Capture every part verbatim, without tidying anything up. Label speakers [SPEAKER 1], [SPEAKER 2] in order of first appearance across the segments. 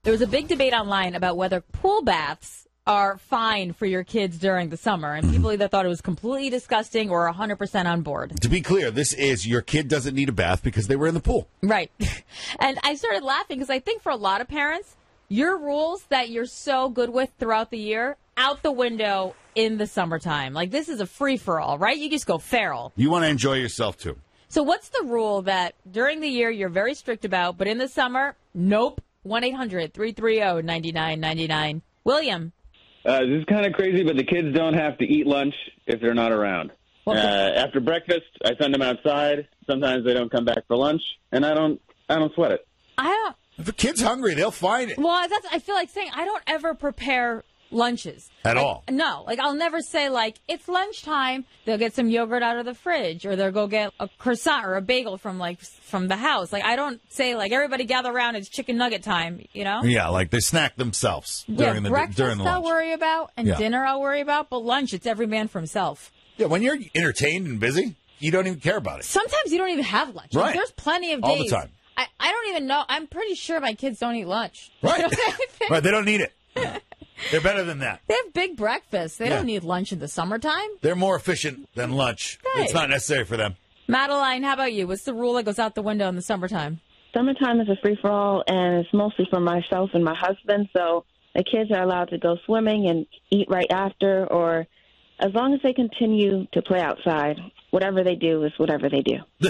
[SPEAKER 1] There was a big debate online about whether pool baths are fine for your kids during the summer, and people either thought it was completely disgusting or one hundred percent on board.
[SPEAKER 2] To be clear, this is your kid doesn't need a bath because they were in the pool.
[SPEAKER 1] Right. And I started laughing because I think for a lot of parents, your rules that you're so good with throughout the year, out the window in the summertime. Like, this is a free-for-all, right? You just go feral.
[SPEAKER 2] You want to enjoy yourself, too.
[SPEAKER 1] So what's the rule that during the year you're very strict about, but in the summer, nope? one eight hundred three three zero nine nine nine nine. William.
[SPEAKER 3] Uh, this is kind of crazy, but the kids don't have to eat lunch if they're not around.
[SPEAKER 1] Well,
[SPEAKER 3] uh, after breakfast, I send them outside. Sometimes they don't come back for lunch, and I don't I don't sweat it.
[SPEAKER 1] I don't...
[SPEAKER 2] If a kid's hungry, they'll find it.
[SPEAKER 1] Well, that's, I feel like saying I don't ever prepare lunches.
[SPEAKER 2] At
[SPEAKER 1] like,
[SPEAKER 2] all?
[SPEAKER 1] No. Like, I'll never say, like, it's lunchtime. They'll get some yogurt out of the fridge, or they'll go get a croissant or a bagel from, like, from the house. Like, I don't say, like, everybody gather around, it's chicken nugget time, you know?
[SPEAKER 2] Yeah, like they snack themselves during
[SPEAKER 1] yeah,
[SPEAKER 2] the
[SPEAKER 1] breakfast
[SPEAKER 2] during the
[SPEAKER 1] I'll
[SPEAKER 2] lunch.
[SPEAKER 1] worry about, and
[SPEAKER 2] Yeah.
[SPEAKER 1] dinner I'll worry about, but lunch, it's every man for himself.
[SPEAKER 2] Yeah, when you're entertained and busy, you don't even care about it.
[SPEAKER 1] Sometimes you don't even have lunch. Like,
[SPEAKER 2] Right.
[SPEAKER 1] there's plenty of days.
[SPEAKER 2] All the time.
[SPEAKER 1] I, I don't even know. I'm pretty sure my kids don't eat lunch.
[SPEAKER 2] Right. Right, they don't need it. They're better than that.
[SPEAKER 1] They have big breakfasts. They
[SPEAKER 2] Yeah.
[SPEAKER 1] don't need lunch in the summertime.
[SPEAKER 2] They're more efficient than lunch.
[SPEAKER 1] Right.
[SPEAKER 2] It's not necessary for them.
[SPEAKER 1] Madeline, how about you? What's the rule that goes out the window in the summertime?
[SPEAKER 4] Summertime is a free-for-all, and it's mostly for myself and my husband, so the kids are allowed to go swimming and eat right after, or as long as they continue to play outside, whatever they do is whatever they do.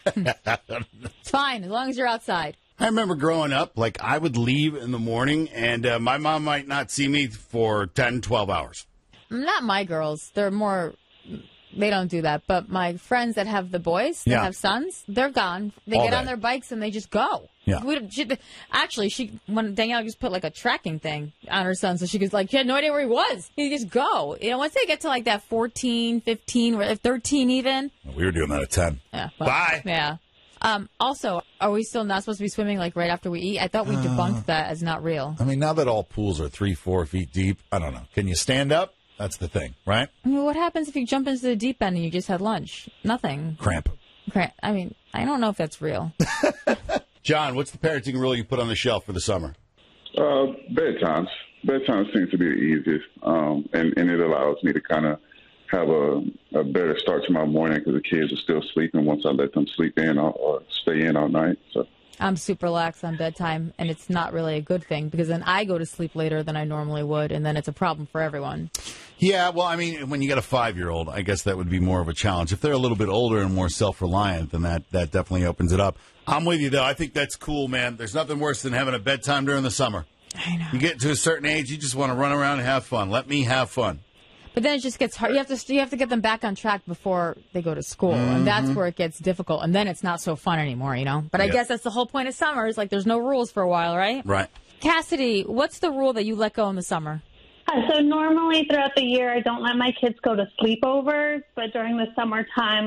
[SPEAKER 1] It's fine, as long as you're outside.
[SPEAKER 2] I remember growing up, like, I would leave in the morning, and uh, my mom might not see me for ten, twelve hours.
[SPEAKER 1] Not my girls. They're more, they don't do that. But my friends that have the boys, that
[SPEAKER 2] Yeah.
[SPEAKER 1] have sons, they're gone. They
[SPEAKER 2] All
[SPEAKER 1] get
[SPEAKER 2] day.
[SPEAKER 1] on their bikes and they just go.
[SPEAKER 2] Yeah.
[SPEAKER 1] We, don't- she, actually, she when Danielle just put like a tracking thing on her son, so she was like, she had no idea where he was. He just go. You know, once they get to like that fourteen, fifteen, or thirteen even.
[SPEAKER 2] We were doing that at ten.
[SPEAKER 1] Yeah. well,
[SPEAKER 2] Bye.
[SPEAKER 1] Yeah. Um, also, are we still not supposed to be swimming like right after we eat? I thought we
[SPEAKER 2] Uh.
[SPEAKER 1] debunked that as not real.
[SPEAKER 2] I mean, now that all pools are three, four feet deep, I don't know. Can you stand up? That's the thing, right?
[SPEAKER 1] I mean, what happens if you jump into the deep end and you just had lunch? Nothing.
[SPEAKER 2] Cramp.
[SPEAKER 1] Cra- I mean, I don't know if that's real.
[SPEAKER 2] John, what's the parenting rule you put on the shelf for the summer?
[SPEAKER 5] Uh, bedtimes. Bedtime seems to be the easiest, um, and, and it allows me to kind of have a, a better start to my morning because the kids are still sleeping once I let them sleep in or, or stay in all night. So
[SPEAKER 1] I'm super lax on bedtime, and it's not really a good thing because then I go to sleep later than I normally would, and then it's a problem for everyone.
[SPEAKER 2] Yeah, well, I mean, when you got a five-year-old, I guess that would be more of a challenge. If they're a little bit older and more self-reliant, then that, that definitely opens it up. I'm with you, though. I think that's cool, man. There's nothing worse than having a bedtime during the summer.
[SPEAKER 1] I know.
[SPEAKER 2] You get to a certain age, you just want to run around and have fun. Let me have fun.
[SPEAKER 1] But then it just gets hard. You have to you have to get them back on track before they go to school, and that's where it gets difficult. And then it's not so fun anymore, you know. But I
[SPEAKER 2] Yeah.
[SPEAKER 1] guess that's the whole point of summer is like there's no rules for a while, right?
[SPEAKER 2] Right.
[SPEAKER 1] Cassidy, what's the rule that you let go in the summer?
[SPEAKER 6] Hi, so normally throughout the year, I don't let my kids go to sleepovers, but during the summertime,